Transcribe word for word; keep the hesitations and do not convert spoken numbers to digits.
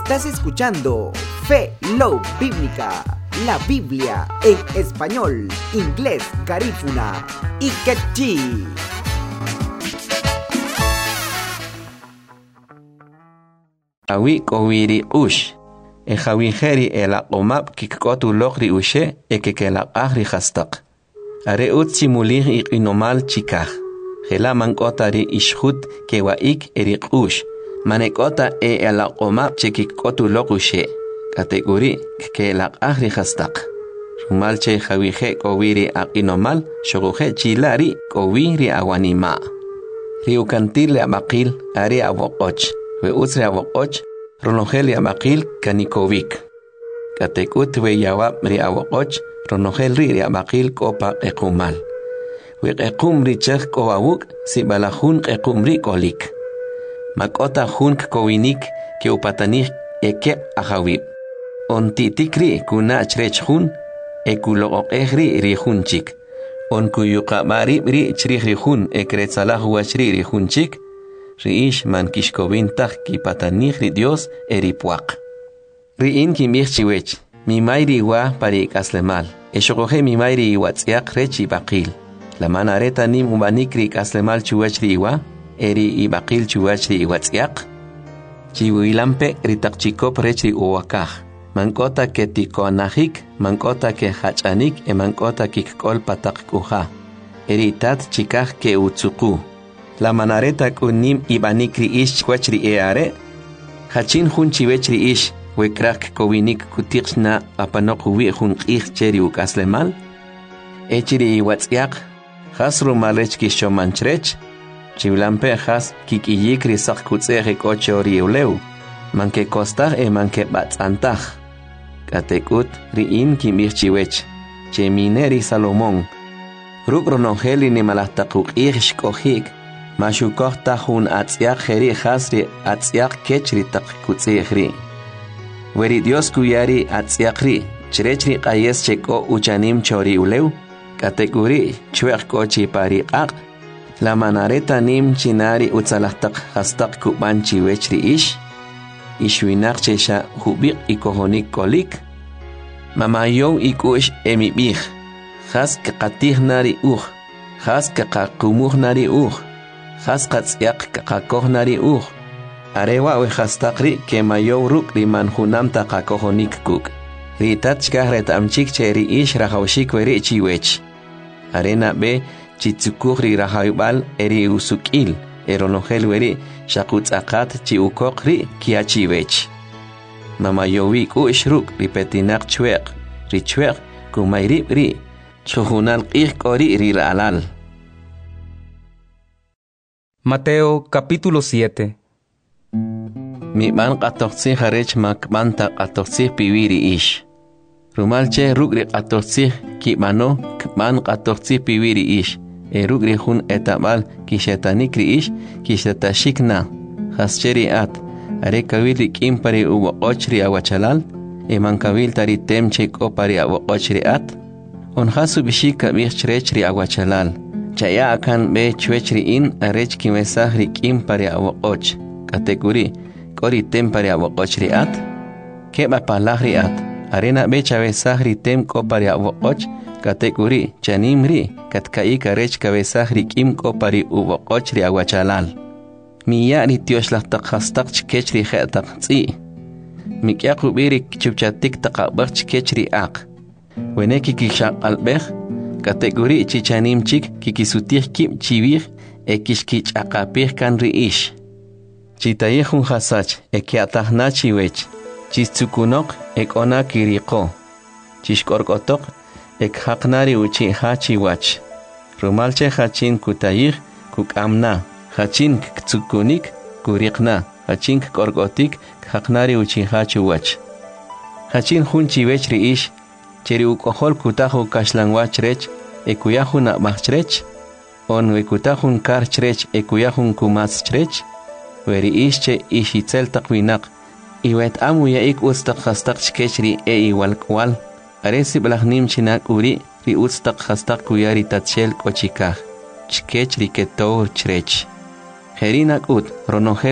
Estás escuchando Fe Love Bíblica, la Biblia en español, inglés, garífuna y quechí. Awi kowiri ush, e hawinjeri el omap kikotu logri ushe e que la agri hastak. Are utsi mulir ik inomal chikah. Hela mankotari ishhut kewaik erik ush. Manekota e el omap chekikotu logushe. Kategori que la agri hastak. Rumalche hawinje kowiri ak inomal shoguhe chilari kowiri awanima. Riukantile abakil are awokoch. We utsre awokoch, ronogel abakil kanikovik. Katekut we yawab ri awokoch, ronogel ri abakil kopa ekumal. We ekum ri chech kowawuk, si balahun ekum ri kolik. Makota hun kowinik ke upatanik eke ahawib. On titikri kuna chrech hun, ekulook ehri ri hunchik. On kuyukabari ri chrich ri hun ekretsalah wachri ri hunchik. Riish man kishkovintach ki patanich ri Dios eripuak. Riin ki mirchiwech, mi mairi wa parik aslemal. Eshokoje mi mairi iwatziak rechi bakil. La manareta nim ubanikri aslemal chuwech ri iwa, eri ibakil chuwech ri iwatziak. Chiwilampe ritakchikop rechi uwakaj. Mankota ke tikoanahik, mankota ke hachanik, e mankota kikkol patak kuha. Eri tat chikaj ke utsuku. La manareta kunim ibanikri ish kwachri eare. Hachin hun chiwechri ish wekrak kowinik kutixna apanok wi hun ich cheri ukaslemal. Echiri iwatziak. Hasru malech kishomanchrech. Chivlampe has kikiyikri sak kutzere kochori uleu. Manke kostar e manke batzantach. Katekut riin kimir chiwech. Chemineri Salomón. Rukronongeli ni malahtakuk ish kohik. Mashukok tahun atziak heri hasri atziak kechri tak kutzehri. Weri Dios kuyari atziakri, chrechri qayes cheko uchanim chori uleu, kategori chuek kochi pari ak. La manareta nim chinari utzalahtak hastak kubanchi wechri ish. Ishwinak chesha hubik ikohonik kolik. Mamayon ikush emibich. Has kakatih nari uj. Has kakakumuh nari uj. Haskats yak kakohnari uh. Arewa we hastakri ke mayo ruk riman hunam ta kakohonik kuk. Ritachka retamchik cheri ish rahawshik weri chiwech. Arena be chitsukuri rahaybal eri usukil. Eronogel weri shakuts akat chi ukokri kia chiwech. Mamayowik ush ruk ripetinak chwek. Richwek kumayrip ri. Chuhunal ik ori riralal. Mateo capítulo siete. Mi man qatoqsi harech mak manta qatoqsi piwiri ish. Rumalche rugri qatoqsi ki mano kman qatoqsi piwiri ish. E rugri hun etabal ki shetanikri ish ki shetashikna. Hascheri at. Are kawili kimpari uwa ochri awachalal. E man kawil tari temche kopari awa ochri at. On hasu bishika bichrechri awachalal. Chaya akan be chuechri in arech kimesahri kim pari awokoch. Kategori kori tem pari awokochri at. Keba palahri at. Arena be chavesahri tem ko pari awokoch. Kategori chanimri katkai karech kabesahri kim ko pari uwokochri awachalal. Miya ri tioslahtak hastak chkechri khetak tzi. Mikya kubiri chupchatik takabak chkechri ak. Weneki kishak albech. Kategori chichanim chik kikisutir kim chivir e kishkich akapir kan riish. Chitayehun hasach e kiatahna chiwech. Chistsukunok ek ona kiriko. Chishkorkotok ek haknari uchi hachiwach. Rumalche hachin kutayih kukamna. Hachin ktsukunik kurikna. Hachin korkotik haknari uchi hachiwach. Hachin hun chiwech riish. Cheri ukohol kutahu kashlangwach rech, ekuyahun akmachrech, on wekutahun karchrech ekuyahun kumaschrech, weri ische ishitzel takwinak, iwet amu ya ik ustak hastak chkechri e iwalkwal, aresi blahnim chinak uri ri ustak hastak kuyari tatshel kochikah, chkechri ketor chrech. Herinak ut, ronohel